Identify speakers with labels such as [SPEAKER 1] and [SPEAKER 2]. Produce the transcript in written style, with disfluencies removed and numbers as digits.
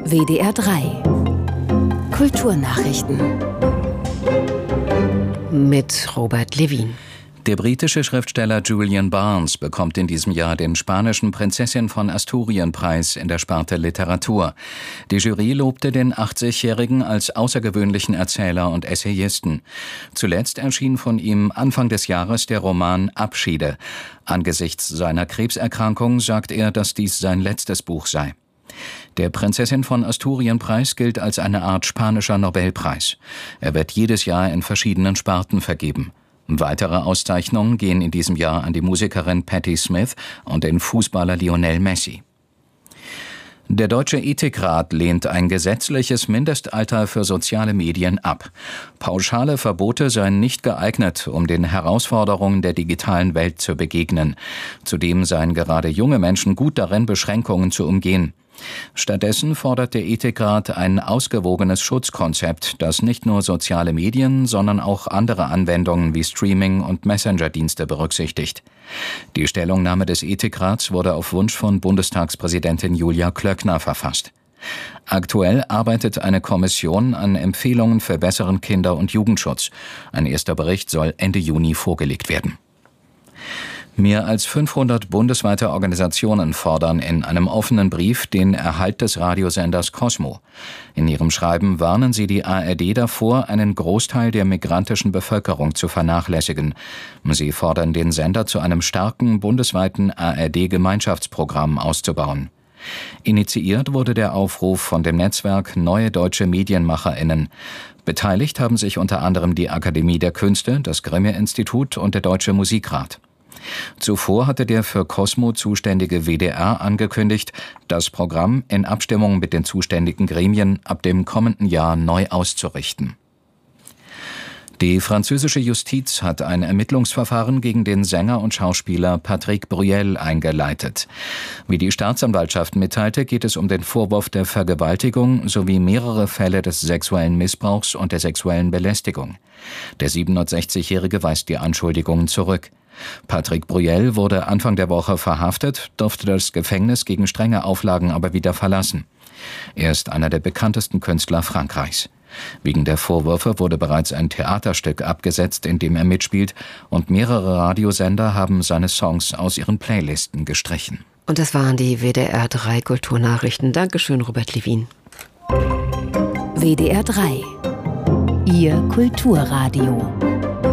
[SPEAKER 1] WDR 3 Kulturnachrichten mit Robert Levin.
[SPEAKER 2] Der britische Schriftsteller Julian Barnes bekommt in diesem Jahr den spanischen Prinzessin von Asturien-Preis in der Sparte Literatur. Die Jury lobte den 80-Jährigen als außergewöhnlichen Erzähler und Essayisten. Zuletzt erschien von ihm Anfang des Jahres der Roman Abschiede. Angesichts seiner Krebserkrankung sagt er, dass dies sein letztes Buch sei. Der Prinzessin von Asturien-Preis gilt als eine Art spanischer Nobelpreis. Er wird jedes Jahr in verschiedenen Sparten vergeben. Weitere Auszeichnungen gehen in diesem Jahr an die Musikerin Patti Smith und den Fußballer Lionel Messi. Der Deutsche Ethikrat lehnt ein gesetzliches Mindestalter für soziale Medien ab. Pauschale Verbote seien nicht geeignet, um den Herausforderungen der digitalen Welt zu begegnen. Zudem seien gerade junge Menschen gut darin, Beschränkungen zu umgehen. Stattdessen fordert der Ethikrat ein ausgewogenes Schutzkonzept, das nicht nur soziale Medien, sondern auch andere Anwendungen wie Streaming- und Messenger-Dienste berücksichtigt. Die Stellungnahme des Ethikrats wurde auf Wunsch von Bundestagspräsidentin Julia Klöckner verfasst. Aktuell arbeitet eine Kommission an Empfehlungen für besseren Kinder- und Jugendschutz. Ein erster Bericht soll Ende Juni vorgelegt werden. Mehr als 500 bundesweite Organisationen fordern in einem offenen Brief den Erhalt des Radiosenders Cosmo. In ihrem Schreiben warnen sie die ARD davor, einen Großteil der migrantischen Bevölkerung zu vernachlässigen. Sie fordern den Sender zu einem starken bundesweiten ARD-Gemeinschaftsprogramm auszubauen. Initiiert wurde der Aufruf von dem Netzwerk Neue Deutsche MedienmacherInnen. Beteiligt haben sich unter anderem die Akademie der Künste, das Grimme-Institut und der Deutsche Musikrat. Zuvor hatte der für Cosmo zuständige WDR angekündigt, das Programm in Abstimmung mit den zuständigen Gremien ab dem kommenden Jahr neu auszurichten. Die französische Justiz hat ein Ermittlungsverfahren gegen den Sänger und Schauspieler Patrick Bruel eingeleitet. Wie die Staatsanwaltschaft mitteilte, geht es um den Vorwurf der Vergewaltigung sowie mehrere Fälle des sexuellen Missbrauchs und der sexuellen Belästigung. Der 67-Jährige weist die Anschuldigungen zurück. Patrick Bruel wurde Anfang der Woche verhaftet, durfte das Gefängnis gegen strenge Auflagen aber wieder verlassen. Er ist einer der bekanntesten Künstler Frankreichs. Wegen der Vorwürfe wurde bereits ein Theaterstück abgesetzt, in dem er mitspielt, und mehrere Radiosender haben seine Songs aus ihren Playlisten gestrichen.
[SPEAKER 1] Und das waren die WDR 3 Kulturnachrichten. Dankeschön, Robert Levin. WDR 3 Ihr Kulturradio.